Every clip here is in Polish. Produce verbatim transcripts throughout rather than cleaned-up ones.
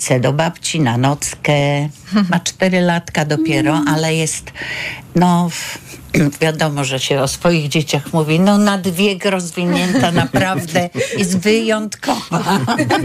chce do babci na nockę. Ma cztery latka dopiero, ale jest, no wiadomo, że się o swoich dzieciach mówi, no nad wiek rozwinięta, naprawdę jest wyjątkowa.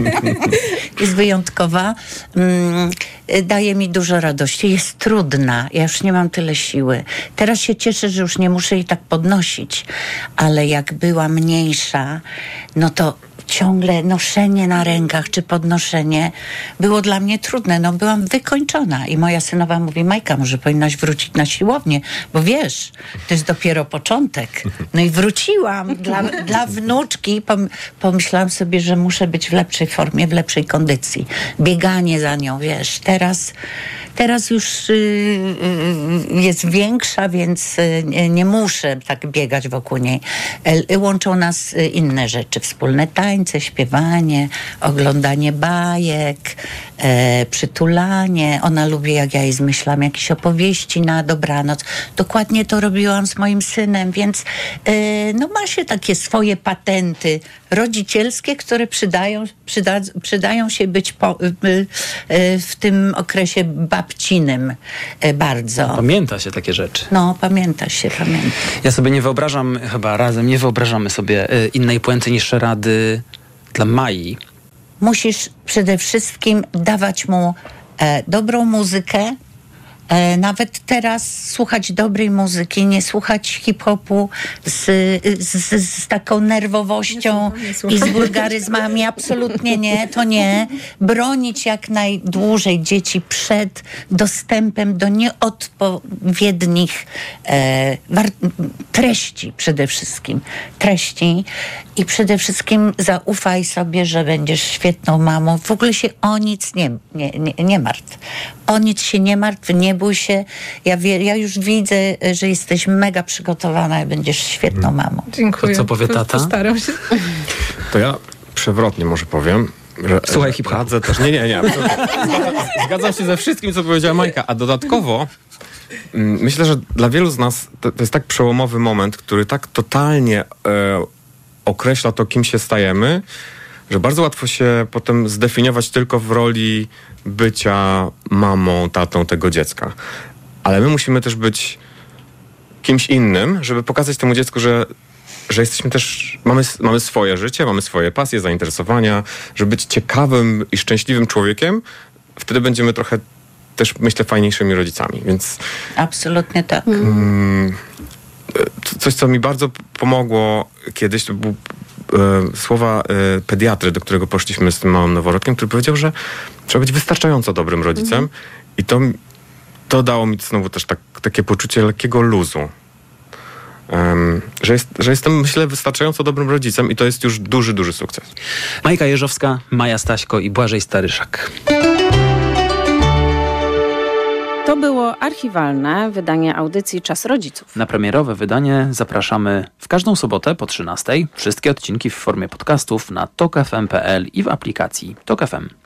Jest wyjątkowa. Mm, daje mi dużo radości. Jest trudna. Ja już nie mam tyle siły. Teraz się cieszę, że już nie muszę jej tak podnosić. Ale jak była mniejsza, no to ciągle noszenie na rękach czy podnoszenie było dla mnie trudne. No byłam wykończona i moja synowa mówi, Majka, może powinnaś wrócić na siłownię, bo wiesz, to jest dopiero początek. No i wróciłam dla, dla wnuczki. Pom- pomyślałam sobie, że muszę być w lepszej formie, w lepszej kondycji. Bieganie za nią, wiesz, teraz Teraz już y, y, jest większa, więc y, nie muszę tak biegać wokół niej. Y, łączą nas y, inne rzeczy. Wspólne tańce, śpiewanie, oglądanie bajek, y, przytulanie. Ona lubi, jak ja jej zmyślam jakieś opowieści na dobranoc. Dokładnie to robiłam z moim synem, więc y, no ma się takie swoje patenty rodzicielskie, które przydają, przyda, przydają się być po, y, y, w tym okresie babcinym y, bardzo. Pamięta się takie rzeczy. No, pamięta się, pamięta. Ja sobie nie wyobrażam, chyba razem nie wyobrażamy sobie y, innej puenty niż rady dla Mai. Musisz przede wszystkim dawać mu e, dobrą muzykę. E, nawet teraz słuchać dobrej muzyki, nie słuchać hip-hopu z, z, z taką nerwowością i z wulgaryzmami. Absolutnie nie, to nie. Bronić jak najdłużej dzieci przed dostępem do nieodpowiednich e, war- treści przede wszystkim. Treści i przede wszystkim zaufaj sobie, że będziesz świetną mamą. W ogóle się o nic nie, nie, nie, nie martw. O nic się nie martw, nie bój się. Ja, wie, ja już widzę, że jesteś mega przygotowana i będziesz świetną mamą. Dziękuję. To co powie tata? Postaram się. To ja przewrotnie może powiem. Że, Słuchaj że hip-hopu. radzę też. Nie, nie, nie. Zgadzam się ze wszystkim, co powiedziała Majka. A dodatkowo mm, myślę, że dla wielu z nas to, to jest tak przełomowy moment, który tak totalnie e, określa to, kim się stajemy, że bardzo łatwo się potem zdefiniować tylko w roli bycia mamą, tatą tego dziecka. Ale my musimy też być kimś innym, żeby pokazać temu dziecku, że, że jesteśmy też, mamy, mamy swoje życie, mamy swoje pasje, zainteresowania, żeby być ciekawym i szczęśliwym człowiekiem, wtedy będziemy trochę też, myślę, fajniejszymi rodzicami. Więc Absolutnie tak. mm, coś, co mi bardzo pomogło kiedyś, to był e, słowa e, pediatry, do którego poszliśmy z tym małym noworodkiem, który powiedział, że trzeba być wystarczająco dobrym rodzicem. Mm. I to, to dało mi znowu też tak, takie poczucie lekkiego luzu. Um, że, jest, że jestem, myślę, wystarczająco dobrym rodzicem i to jest już duży, duży sukces. Majka Jeżowska, Maja Staśko i Błażej Staryszak. To było archiwalne wydanie audycji Czas Rodziców. Na premierowe wydanie zapraszamy w każdą sobotę po trzynastej. Wszystkie odcinki w formie podcastów na tok f m kropka p l i w aplikacji Tok F M.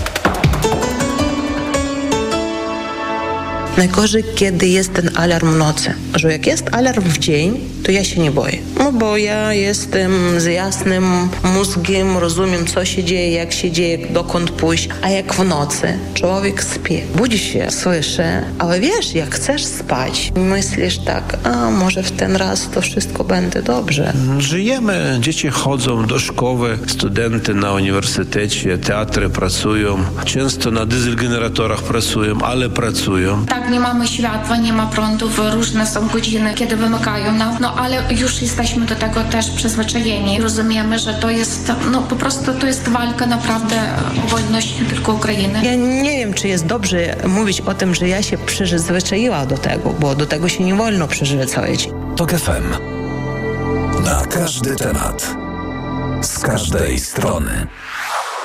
Najgorzej, kiedy jest ten alarm w nocy. Że jak jest alarm w dzień, to ja się nie boję. No bo ja jestem z jasnym mózgiem, rozumiem, co się dzieje, jak się dzieje, dokąd pójść. A jak w nocy człowiek śpi, budzi się, słyszy, ale wiesz, jak chcesz spać, myślisz tak, a może w ten raz to wszystko będzie dobrze. Żyjemy, dzieci chodzą do szkoły, studenty na uniwersytecie, teatry pracują, często na dieselgeneratorach pracują, ale pracują. Tak, nie mamy światła, nie ma prądów, różne są godziny, kiedy wymykają nam, no ale już jesteśmy do tego też przyzwyczajeni. Rozumiemy, że to jest, no po prostu to jest walka naprawdę o wolność nie tylko Ukrainy. Ja nie wiem, czy jest dobrze mówić o tym, że ja się przyzwyczaiła do tego, bo do tego się nie wolno przyzwyczaić. Tok F M. Na każdy temat. Z każdej strony.